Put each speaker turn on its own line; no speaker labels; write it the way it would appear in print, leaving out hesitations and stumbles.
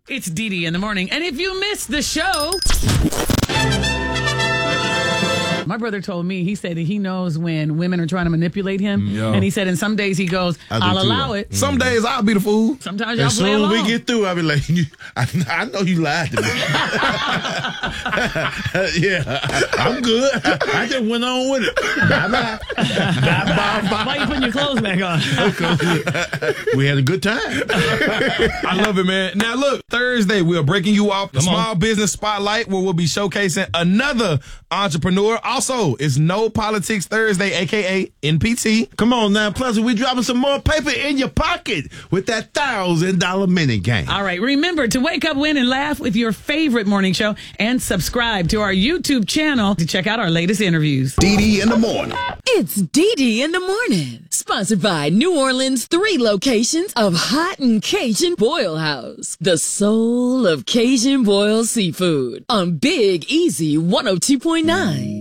It's Dee Dee in the morning. And if you missed the show, my brother told me, he said that he knows when women are trying to manipulate him.
Yeah.
And he said, and some days he goes, I'll allow it.
Some days I'll be the fool.
Sometimes y'all
As
play
soon as
along.
we get through, I'll be like, I know you lied to me. Yeah, I'm good. I just went on with it. Bye-bye.
Why you putting your clothes back on?
We had a good time.
I love it, man. Now, look, Thursday, we are breaking you off the Small Business Spotlight, where we'll be showcasing another entrepreneur. Also, it's No Politics Thursday, a.k.a. NPT.
Come on now. Plus, we dropping some more paper in your pocket with that $1,000 minute game.
All right. Remember to wake up, win, and laugh with your favorite morning show and subscribe to our YouTube channel to check out our latest interviews.
Dee Dee in the morning.
It's Dee Dee in the morning. Sponsored by New Orleans' 3 locations of Hot and Cajun Boil House. The soul of Cajun boiled seafood on Big Easy 102.9.